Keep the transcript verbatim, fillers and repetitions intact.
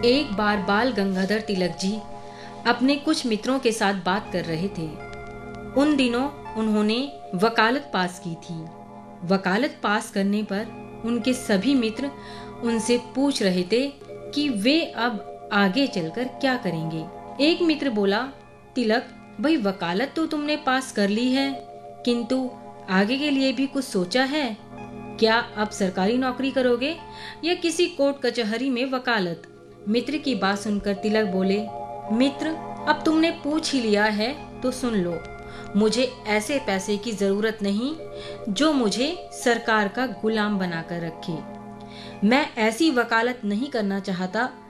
एक बार बाल गंगाधर तिलक जी अपने कुछ मित्रों के साथ बात कर रहे थे। उन दिनों उन्होंने वकालत पास की थी। वकालत पास करने पर उनके सभी मित्र उनसे पूछ रहे थे कि वे अब आगे चलकर क्या करेंगे। एक मित्र बोला, तिलक भाई, वकालत तो तुमने पास कर ली है, किंतु आगे के लिए भी कुछ सोचा है? क्या अब सरकारी नौकरी करोगे या किसी कोर्ट कचहरी में वकालत? मित्र की बात सुनकर तिलक बोले, मित्र, अब तुमने पूछ ही लिया है तो सुन लो। मुझे ऐसे पैसे की जरूरत नहीं जो मुझे सरकार का गुलाम बनाकर रखे। मैं ऐसी वकालत नहीं करना चाहता